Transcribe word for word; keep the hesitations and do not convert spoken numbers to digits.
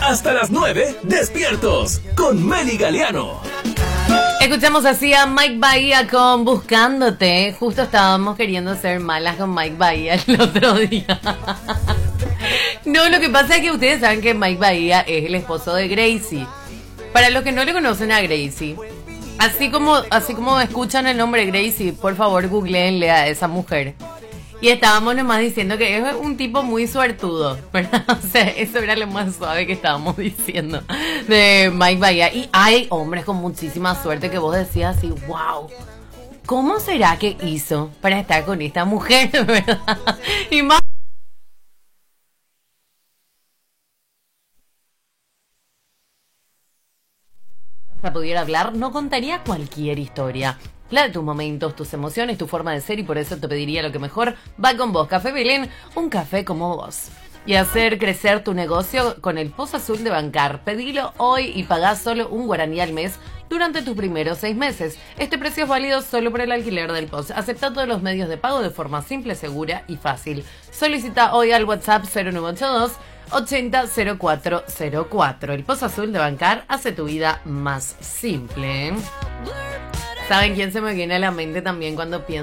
hasta las nueve, despiertos, con Meli Galeano. Escuchamos así a Mike Bahía con Buscándote. Justo estábamos queriendo ser malas con Mike Bahía el otro día. No, lo que pasa es que ustedes saben que Mike Bahía es el esposo de Gracie. Para los que no le conocen a Gracie, así como, así como escuchan el nombre Gracie, por favor googleenle a esa mujer. Y estábamos nomás diciendo que es un tipo muy suertudo, ¿verdad? O sea, eso era lo más suave que estábamos diciendo de Mike Bahía. Y hay hombres con muchísima suerte que vos decías así, wow, ¿cómo será que hizo para estar con esta mujer, verdad? Y más... para pudiera hablar, no contaría cualquier historia. La de tus momentos, tus emociones, tu forma de ser, y por eso te pediría lo que mejor va con vos. Café Belén, un café como vos. Y hacer crecer tu negocio con el Pozo Azul de Bancar. Pedilo hoy y pagá solo un guaraní al mes durante tus primeros seis meses. Este precio es válido solo por el alquiler del Pozo. Acepta todos los medios de pago de forma simple, segura y fácil. Solicita hoy al WhatsApp cero nueve ocho dos ochenta cero cuatro cero cuatro. El Pozo Azul de Bancar hace tu vida más simple. ¿Saben quién se me viene a la mente también cuando pienso?